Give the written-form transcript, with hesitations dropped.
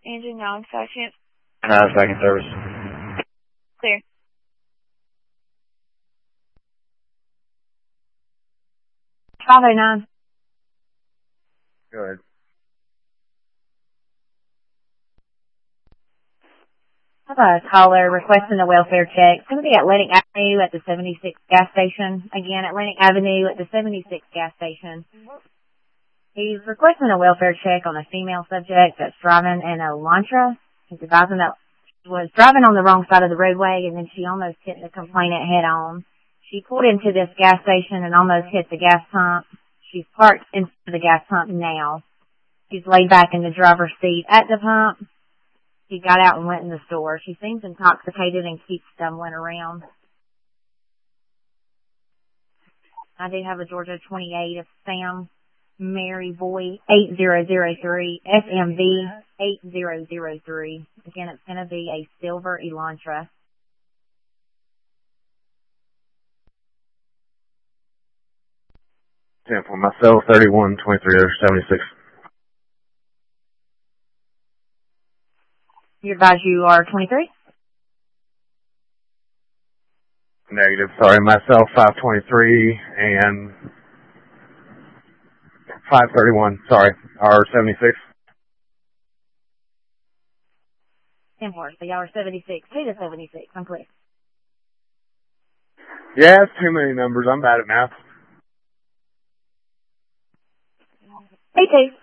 Engine on second. Second service. Clear. Bravo 9. Go ahead. I have a caller requesting a welfare check. It's going to be Atlantic Avenue at the 76 gas station. Again, Atlantic Avenue at the 76 gas station. He's requesting a welfare check on a female subject that's driving an Elantra. He's advising that she was driving on the wrong side of the roadway and then she almost hit the complainant head on. She pulled into this gas station and almost hit the gas pump. She's parked into the gas pump now. She's laid back in the driver's seat at the pump. She got out and went in the store. She seems intoxicated and keeps stumbling around. I do have a Georgia 28 of Sam Mary Boy 8003, SMV 8003. Again, it's going to be a silver Elantra. Sample myself 3123/76. You advise you are 23? Negative. Sorry, myself 523 and 531. Sorry, R76. 10-4, so y'all are 76. Who's the 76? I'm clear. Yeah, it's too many numbers. I'm bad at math. Hey, T.